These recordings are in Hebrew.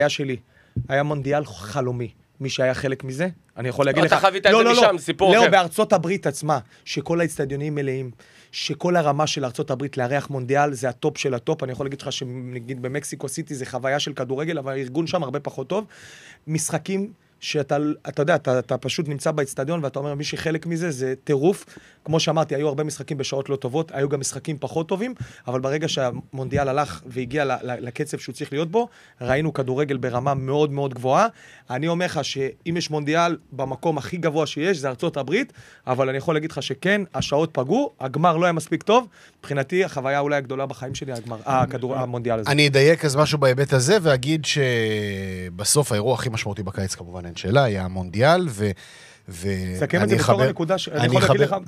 שלי, היה מונדיאל חלומי. מי שהיה חלק מזה, אני יכול להגיד לך... אתה חווית את זה משם, סיפור אחר. לא, בארצות הברית עצמה, שכל האצטדיונים מלאים, שכל הרמה של ארצות הברית לארח מונדיאל, זה הטופ של הטופ. אני יכול להגיד לך שנגיד במקסיקו סיטי זה חוויה של כדורגל, אבל הארגון שם הרבה פחות טוב. משחקים שאתה יודע, אתה פשוט נמצא באצטדיון, ואתה אומר, מי שחלק מזה, זה טירוף. כמו שאמרתי, היו הרבה משחקים בשעות לא טובות, היו גם משחקים פחות טובים, אבל ברגע שהמונדיאל הלך והגיע לקצב שהוא צריך להיות בו, ראינו כדורגל ברמה מאוד מאוד גבוהה. אני אומר לך שאם יש מונדיאל במקום הכי גבוה שיש, זה ארצות הברית, אבל אני יכול להגיד לך שכן, השעות פגעו, הגמר לא היה מספיק טוב, מבחינתי החוויה אולי הגדולה בחיים שלי, המונדיאל הזה. אני אדייק אז משהו בהיבט הזה, ואגיד שבסוף האירוע הכי משמעותי בקיץ, כמובן אין שאלה, היה המונדיאל, סכם את זה בתור הנקודה, אני יכול להגיד לך,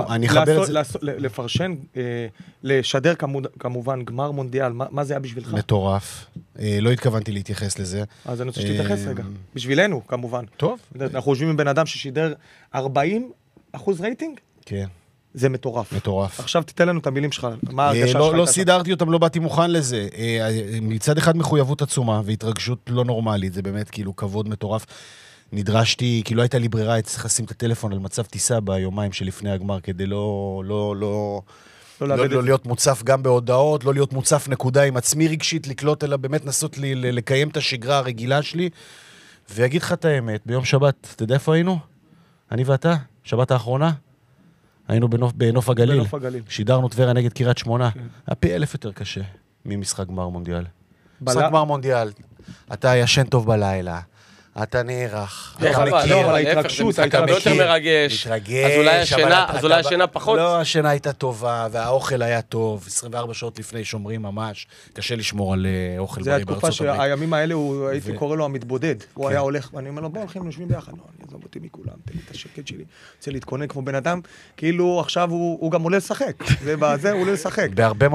לפרשן, לשדר כמובן גמר מונדיאל, מה זה היה בשבילך? מטורף, לא התכוונתי להתייחס לזה. אז אני רוצה שתתייחס רגע, בשבילנו כמובן. טוב. אנחנו חושבים עם בן אדם ששידר 40% רייטינג? כן. זה מטורף. מטורף. עכשיו תיתן לנו את המילים שלך, מה הרגשה שלך? לא סידרתי אותם, לא באתי מוכן לזה. מצד אחד מחויבות עצומה והתרגשות לא נורמלית, זה באמת כאילו כבוד מטורף. נדרשתי, כי לא הייתה לי ברירה, צריך לשים את הטלפון על מצב טיסה ביומיים שלפני הגמר, כדי לא להיות מוצף גם בהודעות, לא להיות מוצף נקודה עם עצמי רגשית, לקלוט, אלא באמת נסות לקיים את השגרה הרגילה שלי, ויגיד לך את האמת, ביום שבת, אתה יודע איפה היינו? אני ואתה, שבת האחרונה, היינו בנוף הגליל, שידרנו טבריה נגד קריית שמונה, היה פי 1000 יותר קשה ממשחק גמר מונדיאל. משחק גמר מונדיאל, אתה ישן טוב בלילה, אתה נערך, אתה מכיר, אבל ההתרגשות, אתה יותר מרגש, אז אולי השינה פחות? לא, השינה הייתה טובה, והאוכל היה טוב, 24 שעות לפני שומרים ממש, קשה לשמור על אוכל בריא בארצות הברית. זה התקופה שהימים האלה, הייתי קורא לו המתבודד, הוא היה הולך, ואני אומר לו, בוא הולכים, נושבים ביחד, לא, אני אעזוב אותי מכולם, תן לי את השקט שלי, רוצה להתכונן כמו בן אדם, כאילו עכשיו הוא גם עולה לשחק, ובזה הוא עולה לשחק. בהרבה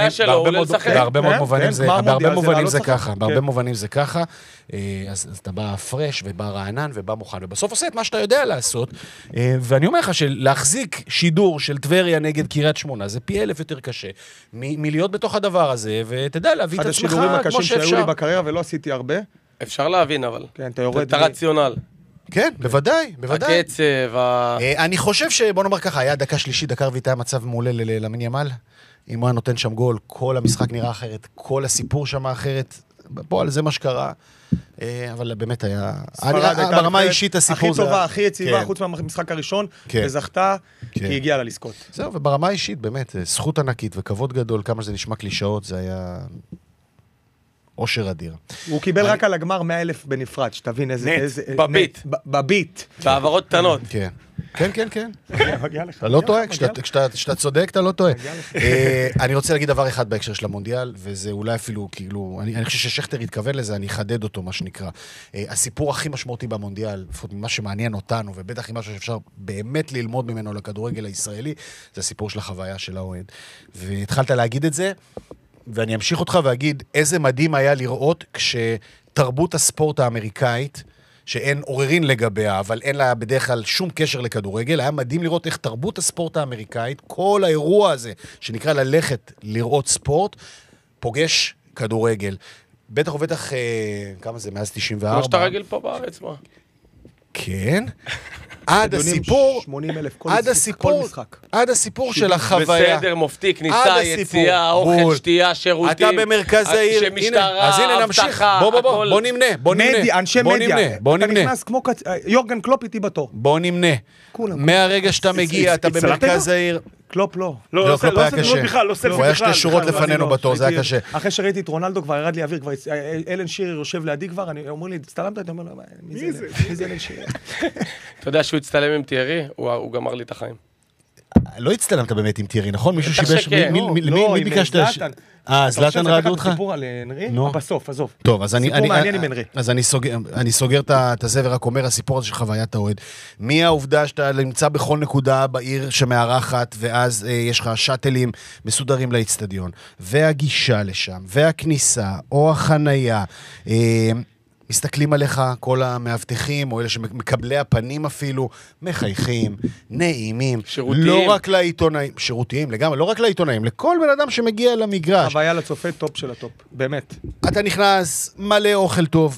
מובנים זה ככה, אז אתה בא פרש ובא רענן ובא מוכן, ובסוף עושה את מה שאתה יודע לעשות, ואני אומר לך שלהחזיק שידור של טבריה נגד קריית שמונה, זה פי 1000 יותר קשה, מלהיות בתוך הדבר הזה, ותדע להביא את עצמך כמו שאפשר. אחד השידורים הקשים שהיו לי בקריירה ולא עשיתי הרבה. אפשר להבין אבל. כן, אתה יורד. את הרציונל. כן, בוודאי, בוודאי. הקצב, אני חושב שבוא נאמר ככה, היה דקה שלישית, דקה רביעית היה מצב מעולה למין ימל, אם הוא היה נותן שם גול, כל המשחק נראה אחרת, כל הסיפור שם אחרת, פה על זה מה שקרה, אבל באמת היה... ברמה האישית הסיפור זה... הכי טובה, הכי יציבה, חוץ מהמשחק הראשון, וזכתה, כי היא הגיעה ללזכות. זהו, וברמה האישית, באמת, זכות ענקית וכבוד גדול, כמה שזה נשמע קלישאות, זה היה... אושר אדיר. הוא קיבל רק על הגמר 100,000 בנפרד, שתבין איזה... בביט. בביט. בעברות קטנות. כן. כן, כן, כן. מגיע לך. אתה לא טועה, כשאתה צודק, אתה לא טועה. אני רוצה להגיד דבר אחד בהקשר של המונדיאל, וזה אולי אפילו, כאילו, אני חושב ששכטר התכוון לזה, אני אחדד אותו, מה שנקרא. הסיפור הכי משמעותי במונדיאל, לפחות ממה שמעניין אותנו, ובטח עם משהו שאפשר באמת ללמוד ממנו לכדורגל הישראלי, זה הסיפור של החוויה של האוהד. והתחלת להגיד את זה, ואני אמשיך אותך ואגיד איזה מדהים היה לראות כשתרבות הספורט האמריקאית, שאין עוררין לגביה, אבל אין לה בדרך כלל שום קשר לכדורגל, היה מדהים לראות איך תרבות הספורט האמריקאית, כל האירוע הזה, שנקרא ללכת לראות ספורט, פוגש כדורגל. בטח ובטח, כמה זה, מאז 94? כמו שאתה רגיל פה בארץ, מה? כן. עד הסיפור של החוויה. בסדר, מופתי, כניסה, יציאה, אוכל, שתייה, שירותים. אתה במרכז העיר. שמשטרה, אז הנה נמשיך. בוא נמנה. אנשי מדיה. אתה נכנס כמו יורגן קלופ איתי בתור. בוא נמנה. מהרגע שאתה מגיע, אתה במרכז העיר. קלופ לא. לא עושה תנועות בכלל, לא סלפי בכלל. הוא היה שתי שורות לפנינו בתור, זה היה קשה. אחרי שראיתי את רונלדו כבר ירד לי אוויר, כבר אלן שירי יושב לידי כבר, אומר לי, הצטלמת? אני אומר לו, מי זה אלן שירי? אתה יודע שהוא הצטלם עם תיארי, הוא גמר לי את החיים. לא הצטלמת באמת עם תיארי, נכון? מישהו שיבש, מי ביקשת? זלאטן ראגו אותך? סיפור על הנרי? בסוף, עזוב. טוב, סיפור מעניין עם הנרי. אז אני סוגר את זה ורק אומר, הסיפור הזה של חוויית האוהד. מי העובדה שאתה נמצא בכל נקודה בעיר שמארחת, ואז יש לך שטלים מסודרים לאצטדיון, והגישה לשם, והכניסה, או החנייה, מסתכלים עליך כל המאבטחים, או אלה שמקבלי הפנים אפילו, מחייכים, נעימים. שירותיים. לא רק לעיתונאים, שירותיים לגמרי, לא רק לעיתונאים, לכל בן אדם שמגיע למגרש. חוויה לצופה טופ של הטופ, באמת. אתה נכנס, מלא אוכל טוב,